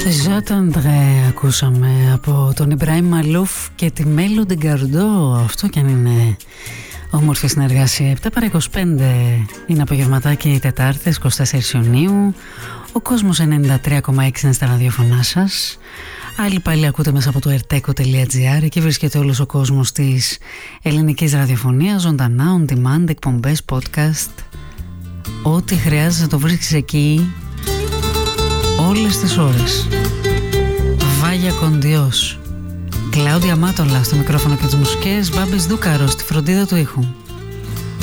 Ζώτα Αντρέ ακούσαμε από τον Ιμπραήμ Μαλούφ και τη Μέλοντι Γκαρντό. Αυτό κι αν είναι όμορφη συνεργασία. 7 παρά 25 είναι απογευματάκι Τετάρτες 24 Ιουνίου. Ο κόσμος 93,6 είναι στα ραδιοφωνά σας. Άλλοι πάλι ακούτε μέσα από το erteco.gr. Εκεί βρίσκεται όλος ο κόσμος της ελληνικής ραδιοφωνίας, ζωντανά, on demand, εκπομπές, podcast. Ό,τι χρειάζεται το βρίσκεις εκεί όλες τις ώρες. Βάγια Κοντιός, Κλάουδια Μάτολα στο μικρόφωνο και τις μουσικές, Μπάμπης Δούκαρος στη φροντίδα του ήχου.